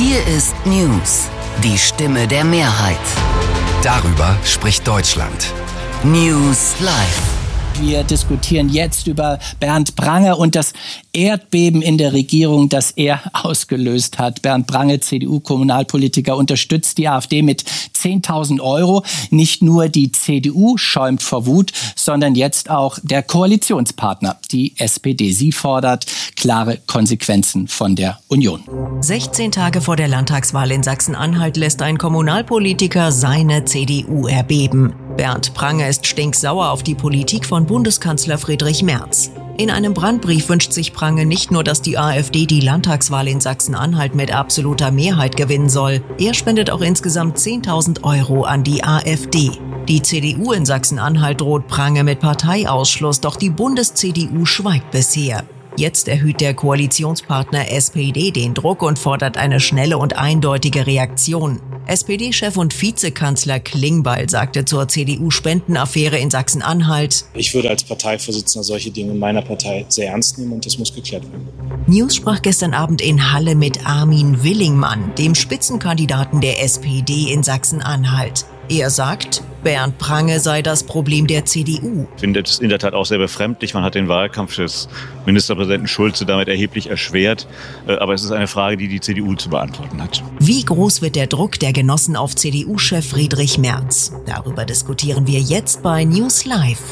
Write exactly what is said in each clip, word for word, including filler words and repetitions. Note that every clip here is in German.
Hier ist News, die Stimme der Mehrheit. Darüber spricht Deutschland. News Live. Wir diskutieren jetzt über Bernd Prange und das Erdbeben in der Regierung, das er ausgelöst hat. Bernd Prange, C D U-Kommunalpolitiker, unterstützt die AfD mit zehntausend Euro. Nicht nur die C D U schäumt vor Wut, sondern jetzt auch der Koalitionspartner, die S P D. Sie fordert klare Konsequenzen von der Union. sechzehn Tage vor der Landtagswahl in Sachsen-Anhalt lässt ein Kommunalpolitiker seine C D U erbeben. Bernd Prange ist stinksauer auf die Politik von Bundeskanzler Friedrich Merz. In einem Brandbrief wünscht sich Prange nicht nur, dass die AfD die Landtagswahl in Sachsen-Anhalt mit absoluter Mehrheit gewinnen soll. Er spendet auch insgesamt zehntausend Euro an die AfD. Die C D U in Sachsen-Anhalt droht Prange mit Parteiausschluss, doch die Bundes-C D U schweigt bisher. Jetzt erhöht der Koalitionspartner S P D den Druck und fordert eine schnelle und eindeutige Reaktion. S P D-Chef und Vizekanzler Klingbeil sagte zur C D U-Spendenaffäre in Sachsen-Anhalt: Ich würde als Parteivorsitzender solche Dinge in meiner Partei sehr ernst nehmen und das muss geklärt werden. News sprach gestern Abend in Halle mit Armin Willingmann, dem Spitzenkandidaten der S P D in Sachsen-Anhalt. Er sagt, Bernd Prange sei das Problem der C D U. Ich finde es in der Tat auch sehr befremdlich. Man hat den Wahlkampf des Ministerpräsidenten Schulze damit erheblich erschwert. Aber es ist eine Frage, die die C D U zu beantworten hat. Wie groß wird der Druck der Genossen auf C D U-Chef Friedrich Merz? Darüber diskutieren wir jetzt bei News Live.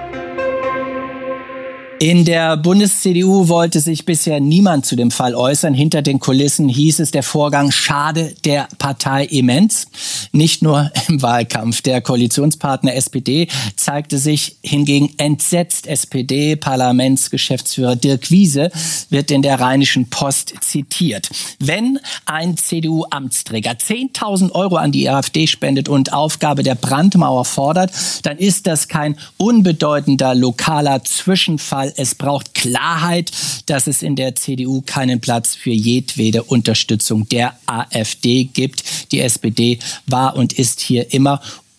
In der Bundes-C D U wollte sich bisher niemand zu dem Fall äußern. Hinter den Kulissen hieß es, der Vorgang schade der Partei immens. Nicht nur im Wahlkampf. Der Koalitionspartner S P D zeigte sich hingegen entsetzt. S P D-Parlamentsgeschäftsführer Dirk Wiese wird in der Rheinischen Post zitiert. Wenn ein C D U-Amtsträger zehntausend Euro an die AfD spendet und Aufgabe der Brandmauer fordert, dann ist das kein unbedeutender lokaler Zwischenfall. Es braucht Klarheit, dass es in der C D U keinen Platz für jedwede Unterstützung der AfD gibt. Die S P D war und ist hier immer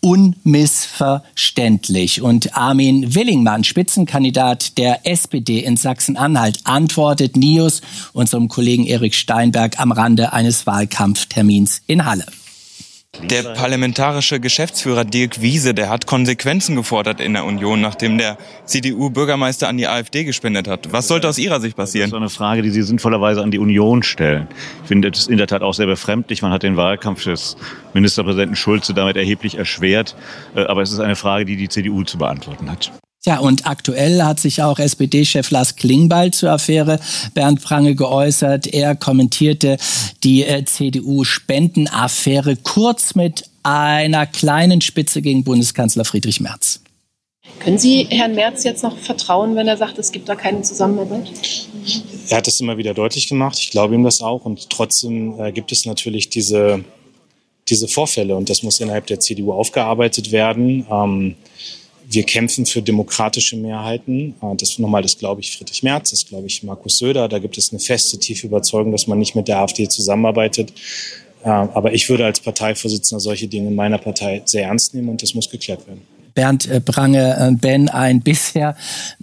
unmissverständlich. Und Armin Willingmann, Spitzenkandidat der S P D in Sachsen-Anhalt, antwortet News unserem Kollegen Erik Steinberg am Rande eines Wahlkampftermins in Halle. Der parlamentarische Geschäftsführer Dirk Wiese, der hat Konsequenzen gefordert in der Union, nachdem der C D U-Bürgermeister an die AfD gespendet hat. Was sollte aus Ihrer Sicht passieren? Das ist so eine Frage, die Sie sinnvollerweise an die Union stellen. Ich finde es in der Tat auch sehr befremdlich. Man hat den Wahlkampf des Ministerpräsidenten Schulze damit erheblich erschwert. Aber es ist eine Frage, die die C D U zu beantworten hat. Ja, und aktuell hat sich auch S P D-Chef Lars Klingbeil zur Affäre Bernd Prange geäußert. Er kommentierte die äh, C D U-Spendenaffäre kurz mit einer kleinen Spitze gegen Bundeskanzler Friedrich Merz. Können Sie Herrn Merz jetzt noch vertrauen, wenn er sagt, es gibt da keine Zusammenarbeit? Er hat es immer wieder deutlich gemacht. Ich glaube ihm das auch. Und trotzdem äh, gibt es natürlich diese, diese Vorfälle. Und das muss innerhalb der C D U aufgearbeitet werden. Ähm, Wir kämpfen für demokratische Mehrheiten. Das nochmal, das glaube ich Friedrich Merz, das glaube ich Markus Söder. Da gibt es eine feste, tiefe Überzeugung, dass man nicht mit der AfD zusammenarbeitet. Aber ich würde als Parteivorsitzender solche Dinge in meiner Partei sehr ernst nehmen und das muss geklärt werden. Bernd Prange, Ben, ein bisher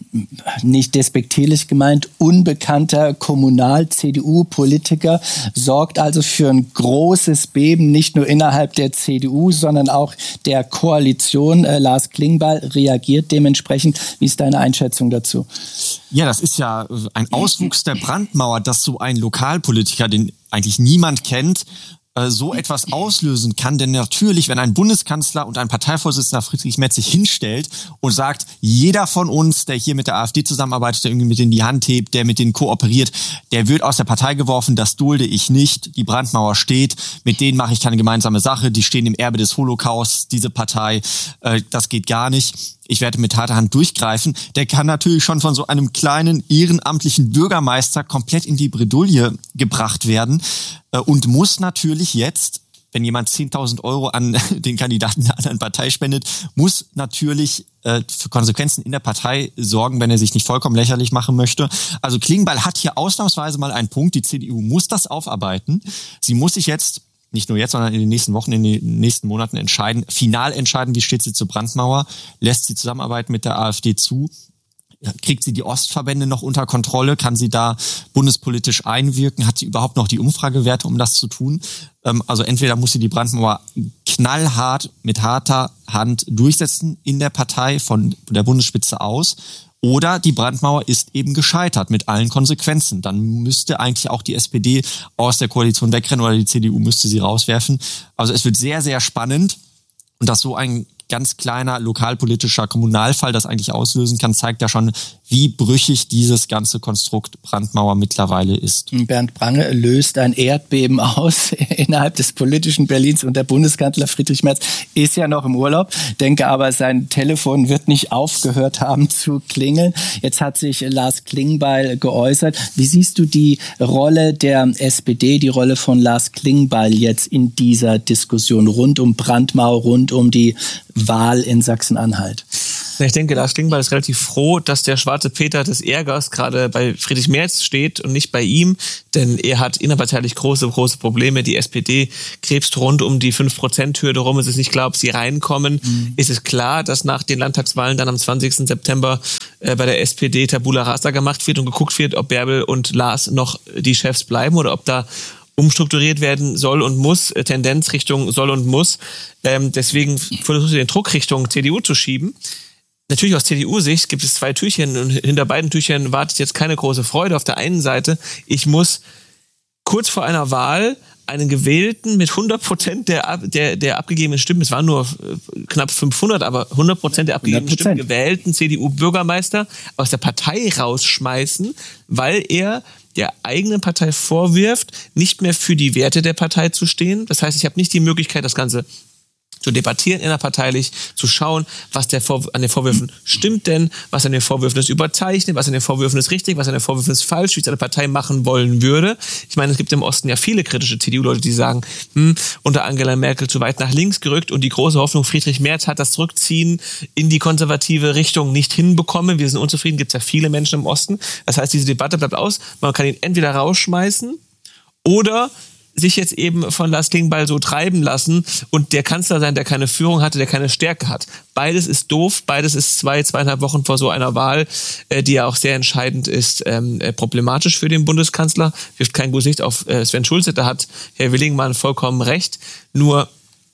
nicht despektierlich gemeint unbekannter Kommunal-C D U-Politiker, sorgt also für ein großes Beben, nicht nur innerhalb der C D U, sondern auch der Koalition. Äh, Lars Klingbeil reagiert dementsprechend. Wie ist deine Einschätzung dazu? Ja, das ist ja ein Auswuchs der Brandmauer, dass so ein Lokalpolitiker, den eigentlich niemand kennt, so etwas auslösen kann. Denn natürlich, wenn ein Bundeskanzler und ein Parteivorsitzender Friedrich Merz sich hinstellt und sagt, jeder von uns, der hier mit der AfD zusammenarbeitet, der irgendwie mit denen die Hand hebt, der mit denen kooperiert, der wird aus der Partei geworfen, das dulde ich nicht. Die Brandmauer steht, mit denen mache ich keine gemeinsame Sache, die stehen im Erbe des Holocaust, diese Partei, äh, das geht gar nicht. Ich werde mit harter Hand durchgreifen. Der kann natürlich schon von so einem kleinen ehrenamtlichen Bürgermeister komplett in die Bredouille gebracht werden äh, und muss natürlich jetzt, wenn jemand zehntausend Euro an den Kandidaten der anderen Partei spendet, muss natürlich äh, für Konsequenzen in der Partei sorgen, wenn er sich nicht vollkommen lächerlich machen möchte. Also Klingbeil hat hier ausnahmsweise mal einen Punkt. Die C D U muss das aufarbeiten. Sie muss sich jetzt nicht nur jetzt, sondern in den nächsten Wochen, in den nächsten Monaten entscheiden, final entscheiden, wie steht sie zur Brandmauer, lässt sie Zusammenarbeit mit der AfD zu. kriegt sie die Ostverbände noch unter Kontrolle? Kann sie da bundespolitisch einwirken? Hat sie überhaupt noch die Umfragewerte, um das zu tun? Ähm, also entweder muss sie die Brandmauer knallhart mit harter Hand durchsetzen in der Partei von der Bundesspitze aus, oder die Brandmauer ist eben gescheitert mit allen Konsequenzen. Dann müsste eigentlich auch die S P D aus der Koalition wegrennen oder die C D U müsste sie rauswerfen. Also es wird sehr, sehr spannend. Und dass so ein ganz kleiner lokalpolitischer Kommunalfall das eigentlich auslösen kann, zeigt ja schon, wie brüchig dieses ganze Konstrukt Brandmauer mittlerweile ist. Bernd Prange löst ein Erdbeben aus innerhalb des politischen Berlins und der Bundeskanzler Friedrich Merz ist ja noch im Urlaub, denke aber, sein Telefon wird nicht aufgehört haben zu klingeln. Jetzt hat sich Lars Klingbeil geäußert. Wie siehst du die Rolle der S P D, die Rolle von Lars Klingbeil jetzt in dieser Diskussion rund um Brandmauer, rund um die Wahl in Sachsen-Anhalt? Ich denke, Lars Klingbeil ist relativ froh, dass der schwarze Peter des Ärgers gerade bei Friedrich Merz steht und nicht bei ihm, denn er hat innerparteilich große, große Probleme. Die S P D krebst rund um die fünf Prozent Hürde rum. Es ist nicht klar, ob sie reinkommen. Mhm. Es ist klar, dass nach den Landtagswahlen dann am zwanzigsten September äh, bei der S P D Tabula Rasa gemacht wird und geguckt wird, ob Bärbel und Lars noch die Chefs bleiben oder ob da umstrukturiert werden soll und muss, Tendenz Richtung soll und muss. Ähm, deswegen versucht sie den Druck Richtung C D U zu schieben. Natürlich aus C D U-Sicht gibt es zwei Türchen und hinter beiden Türchen wartet jetzt keine große Freude. Auf der einen Seite, ich muss kurz vor einer Wahl einen Gewählten mit hundert Prozent der, der, der abgegebenen Stimmen, es waren nur knapp fünfhundert, aber hundert Prozent der abgegebenen hundert Prozent Stimmen gewählten C D U-Bürgermeister aus der Partei rausschmeißen, weil er der eigenen Partei vorwirft, nicht mehr für die Werte der Partei zu stehen. Das heißt, ich habe nicht die Möglichkeit, das Ganze zu debattieren innerparteilich, zu schauen, was der Vor- an den Vorwürfen stimmt denn, was an den Vorwürfen ist überzeichnet, was an den Vorwürfen ist richtig, was an den Vorwürfen ist falsch, wie es eine Partei machen wollen würde. Ich meine, es gibt im Osten ja viele kritische C D U-Leute, die sagen, hm, unter Angela Merkel zu weit nach links gerückt und die große Hoffnung, Friedrich Merz hat das Zurückziehen in die konservative Richtung nicht hinbekommen. Wir sind unzufrieden, gibt es ja viele Menschen im Osten. Das heißt, diese Debatte bleibt aus. Man kann ihn entweder rausschmeißen oder sich jetzt eben von Lars Klingbeil so treiben lassen und der Kanzler sein, der keine Führung hatte, der keine Stärke hat. Beides ist doof, beides ist zwei, zweieinhalb Wochen vor so einer Wahl, äh, die ja auch sehr entscheidend ist, ähm, äh, problematisch für den Bundeskanzler. Wirft kein gutes Licht auf äh, Sven Schulze, da hat Herr Willingmann vollkommen recht. Nur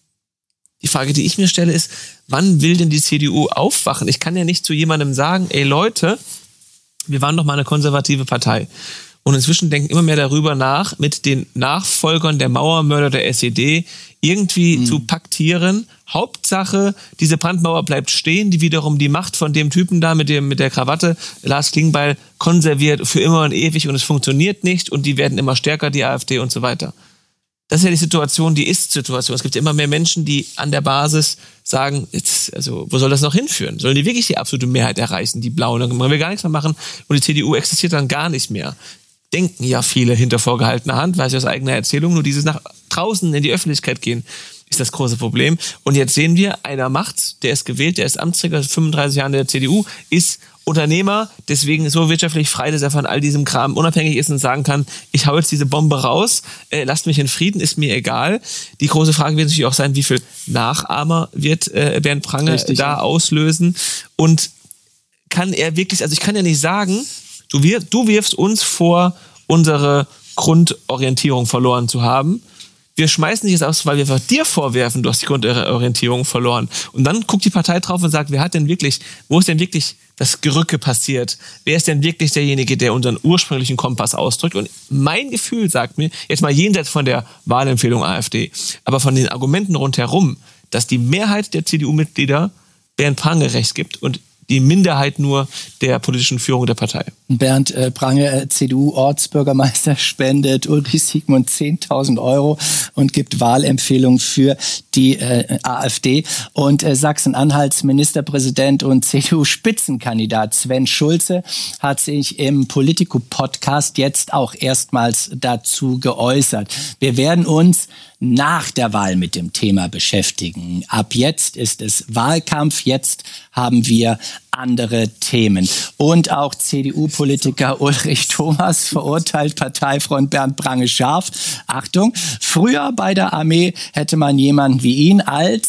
die Frage, die ich mir stelle, ist, wann will denn die C D U aufwachen? Ich kann ja nicht zu jemandem sagen, ey Leute, wir waren doch mal eine konservative Partei. Und inzwischen denken immer mehr darüber nach, mit den Nachfolgern der Mauermörder der S E D irgendwie mhm. zu paktieren. Hauptsache, diese Brandmauer bleibt stehen, die wiederum die Macht von dem Typen da mit dem mit der Krawatte, Lars Klingbeil, konserviert für immer und ewig und es funktioniert nicht und die werden immer stärker, die AfD und so weiter. Das ist ja die Situation, die Ist-Situation. Es gibt immer mehr Menschen, die an der Basis sagen, jetzt, also, wo soll das noch hinführen? Sollen die wirklich die absolute Mehrheit erreichen, die Blauen? Dann können wir gar nichts mehr machen und die C D U existiert dann gar nicht mehr. Denken ja viele hinter vorgehaltener Hand, weiß ich aus eigener Erzählung, nur dieses nach draußen in die Öffentlichkeit gehen, ist das große Problem. Und jetzt sehen wir, einer macht, der ist gewählt, der ist Amtsträger, fünfunddreißig Jahre in der C D U, ist Unternehmer, deswegen so wirtschaftlich frei, dass er von all diesem Kram unabhängig ist und sagen kann, ich hau jetzt diese Bombe raus, äh, lasst mich in Frieden, ist mir egal. Die große Frage wird natürlich auch sein, wie viel Nachahmer wird äh, Bernd Prange Richtig, da ja. auslösen und kann er wirklich, also ich kann ja nicht sagen, Du, wir, du wirfst uns vor, unsere Grundorientierung verloren zu haben. Wir schmeißen dich jetzt aus, weil wir dir vorwerfen, du hast die Grundorientierung verloren. Und dann guckt die Partei drauf und sagt, wer hat denn wirklich, wo ist denn wirklich das Gerücke passiert? Wer ist denn wirklich derjenige, der unseren ursprünglichen Kompass ausdrückt? Und mein Gefühl sagt mir, jetzt mal jenseits von der Wahlempfehlung AfD, aber von den Argumenten rundherum, dass die Mehrheit der C D U-Mitglieder Bernd Prange recht gibt und die Minderheit nur der politischen Führung der Partei. Bernd äh, Prange, C D U-Ortsbürgermeister, spendet Ulrich Siegmund zehntausend Euro und gibt Wahlempfehlung für die äh, AfD. Und äh, Sachsen-Anhalts Ministerpräsident und C D U-Spitzenkandidat Sven Schulze hat sich im Politico-Podcast jetzt auch erstmals dazu geäußert. Wir werden uns nach der Wahl mit dem Thema beschäftigen. Ab jetzt ist es Wahlkampf, jetzt haben wir andere Themen. Und auch C D U-Politiker Ulrich Thomas verurteilt Parteifreund Bernd Prange scharf. Achtung, früher bei der Armee hätte man jemanden wie ihn als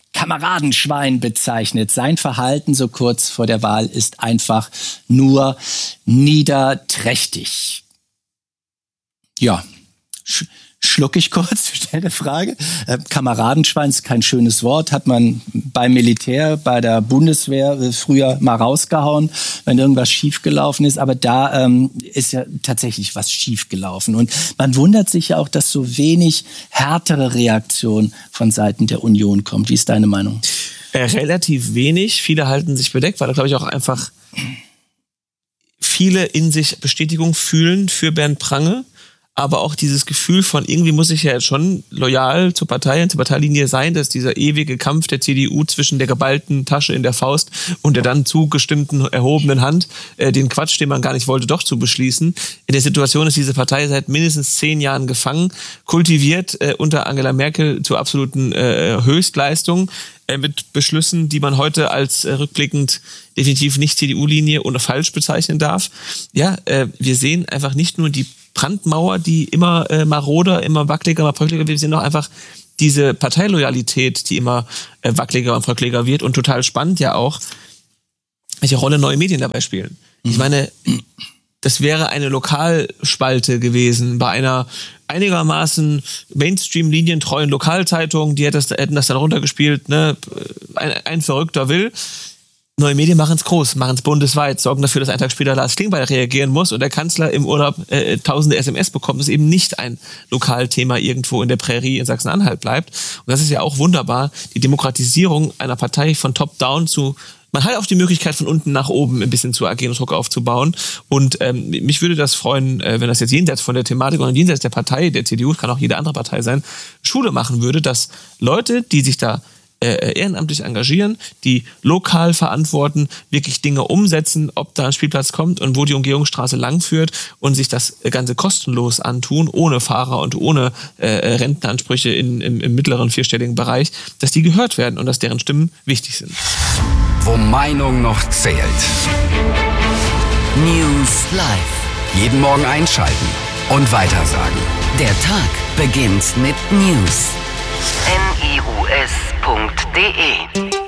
Kameradenschwein bezeichnet. Sein Verhalten so kurz vor der Wahl ist einfach nur niederträchtig. Ja, sch- schluck ich kurz, stelle eine Frage. Äh, Kameradenschwein ist kein schönes Wort, hat man beim Militär, bei der Bundeswehr äh, früher mal rausgehauen, wenn irgendwas schiefgelaufen ist. Aber da ähm, ist ja tatsächlich was schiefgelaufen. Und man wundert sich ja auch, dass so wenig härtere Reaktion von Seiten der Union kommt. Wie ist deine Meinung? Äh, relativ wenig. Viele halten sich bedeckt, weil da, glaube ich, auch einfach viele in sich Bestätigung fühlen für Bernd Prange. Aber auch dieses Gefühl von, irgendwie muss ich ja jetzt schon loyal zur Partei und zur Parteilinie sein, dass dieser ewige Kampf der C D U zwischen der geballten Tasche in der Faust und der dann zugestimmten, erhobenen Hand, äh, den Quatsch, den man gar nicht wollte, doch zu beschließen. In der Situation ist diese Partei seit mindestens zehn Jahren gefangen, kultiviert äh, unter Angela Merkel zur absoluten äh, Höchstleistung, äh, mit Beschlüssen, die man heute als äh, rückblickend definitiv nicht C D U-Linie oder falsch bezeichnen darf. Ja, äh, wir sehen einfach nicht nur die Brandmauer, die immer äh, maroder, immer wackeliger, immer bröckliger wird. Wir sehen auch einfach diese Parteiloyalität, die immer äh, wackeliger und bröckliger wird und total spannend ja auch, welche Rolle neue Medien dabei spielen. Mhm. Ich meine, das wäre eine Lokalspalte gewesen bei einer einigermaßen Mainstream-linientreuen Lokalzeitung, die hätten das, hätten das dann runtergespielt, ne? ein, ein Verrückter will. Neue Medien machen es groß, machen es bundesweit, sorgen dafür, dass ein Tag später Lars Klingbeil reagieren muss und der Kanzler im Urlaub äh, tausende S M S bekommt, dass eben nicht ein Lokalthema irgendwo in der Prärie in Sachsen-Anhalt bleibt. Und das ist ja auch wunderbar, die Demokratisierung einer Partei von top-down zu, man hat auch die Möglichkeit, von unten nach oben ein bisschen zu agieren und Druck aufzubauen. Und ähm, mich würde das freuen, äh, wenn das jetzt jenseits von der Thematik und jenseits der Partei, der C D U, kann auch jede andere Partei sein, Schule machen würde, dass Leute, die sich da ehrenamtlich engagieren, die lokal verantworten, wirklich Dinge umsetzen, ob da ein Spielplatz kommt und wo die Umgehungsstraße langführt und sich das Ganze kostenlos antun, ohne Fahrer und ohne äh, Rentenansprüche in, im, im mittleren vierstelligen Bereich, dass die gehört werden und dass deren Stimmen wichtig sind. Wo Meinung noch zählt. News Live. Jeden Morgen einschalten und weitersagen. Der Tag beginnt mit News. N I U S punkt D E